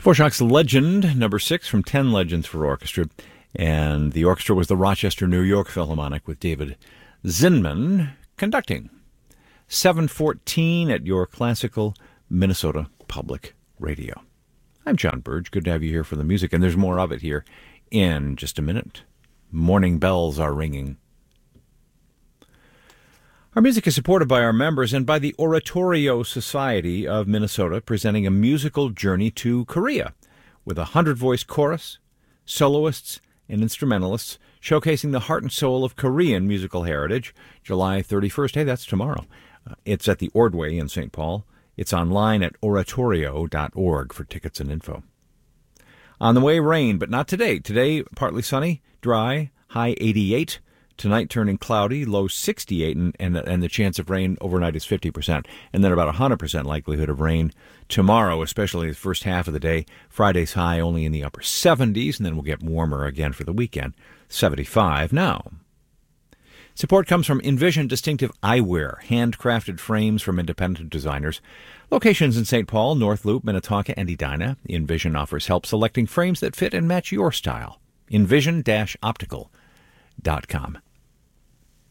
Dvorak's Legend, number 6 from 10 Legends for Orchestra. And the orchestra was the Rochester, New York Philharmonic with David Zinman conducting. 7:14 at your classical Minnesota Public Radio. I'm John Burge. Good to have you here for the music, and there's more of it here in just a minute. Morning bells are ringing. Our music is supported by our members and by the Oratorio Society of Minnesota, presenting a musical journey to Korea with a 100-voice chorus, soloists, and instrumentalists showcasing the heart and soul of Korean musical heritage. July 31st. Hey, that's tomorrow. It's at the Ordway in St. Paul. It's online at oratorio.org for tickets and info. On the way, rain, but not today. Today, partly sunny, dry, high 88. Tonight turning cloudy, low 68, and the chance of rain overnight is 50%. And then about 100% likelihood of rain tomorrow, especially the first half of the day. Friday's high only in the upper 70s, and then we'll get warmer again for the weekend, 75 now. Support comes from Envision Distinctive Eyewear, handcrafted frames from independent designers. Locations in St. Paul, North Loop, Minnetonka, and Edina. Envision offers help selecting frames that fit and match your style. Envision-optical.com.